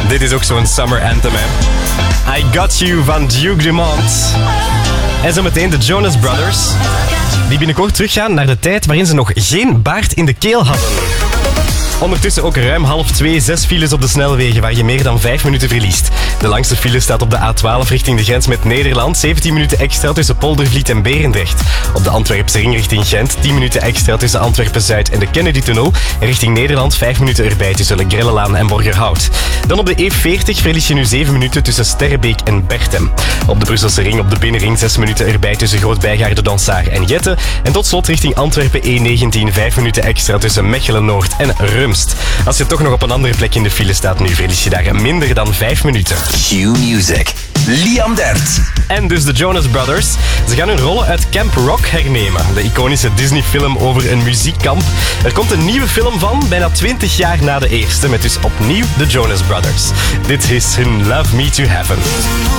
Dit is ook zo'n summer anthem, hè. I Got You van Duke Dumont. En zometeen de Jonas Brothers, die binnenkort teruggaan naar de tijd waarin ze nog geen baard in de keel hadden. Ondertussen ook ruim 1:30, 6 files op de snelwegen waar je meer dan 5 minuten verliest. De langste file staat op de A12 richting de grens met Nederland. 17 minuten extra tussen Poldervliet en Berendrecht. Op de Antwerpse ring richting Gent 10 minuten extra tussen Antwerpen-Zuid en de Kennedy-tunnel. En richting Nederland 5 minuten erbij tussen Le Grellelaan en Borgerhout. Dan op de E40 verlies je nu 7 minuten tussen Sterrebeek en Berchem. Op de Brusselse ring op de binnenring 6 minuten erbij tussen Groot-Bijgaarde, Donsaar en Jette. En tot slot richting Antwerpen E19 5 minuten extra tussen Mechelen-Noord en Rumst. Als je toch nog op een andere plek in de file staat nu, verlies je daar minder dan 5 minuten. Q-Music. Liam Dert. En dus de Jonas Brothers. Ze gaan hun rollen uit Camp Rock hernemen. De iconische Disney-film over een muziekkamp. Er komt een nieuwe film van, bijna 20 jaar na de eerste, met dus opnieuw de Jonas Brothers. Dit is hun Love Me to Heaven.